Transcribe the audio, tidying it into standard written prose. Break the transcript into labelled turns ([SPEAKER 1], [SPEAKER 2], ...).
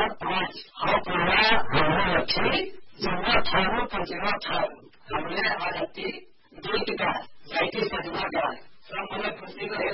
[SPEAKER 1] 5 हाउला हमने रखी जन्ना थारू पंचना थारू हमने आज अपनी गीत का साहित्य सजना का सब मैंने खुशी को